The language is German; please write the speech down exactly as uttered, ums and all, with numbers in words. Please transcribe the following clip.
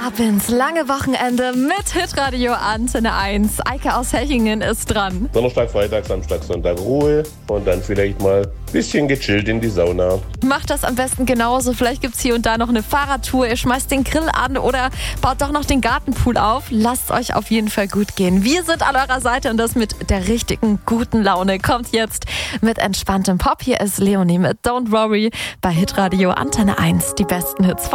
Ab ins lange Wochenende mit Hitradio Antenne eins. Eike aus Hechingen ist dran. Donnerstag, Freitag, Samstag, Sonntag Ruhe und dann vielleicht mal ein bisschen gechillt in die Sauna. Macht das am besten genauso. Vielleicht gibt es hier und da noch eine Fahrradtour. Ihr schmeißt den Grill an oder baut doch noch den Gartenpool auf. Lasst euch auf jeden Fall gut gehen. Wir sind an eurer Seite und das mit der richtigen guten Laune. Kommt jetzt mit entspanntem Pop. Hier ist Leonie mit Don't Worry bei Hitradio Antenne eins. Die besten Hits von